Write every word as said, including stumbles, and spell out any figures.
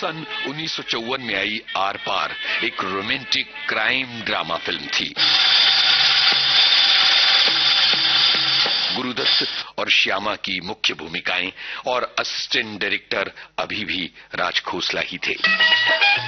सन उन्नीस सौ चौवन में आई आर पार एक रोमांटिक क्राइम ड्रामा फिल्म थी। गुरुदत्त और श्यामा की मुख्य भूमिकाएं और असिस्टेंट डायरेक्टर अभी भी राज खोसला ही थे।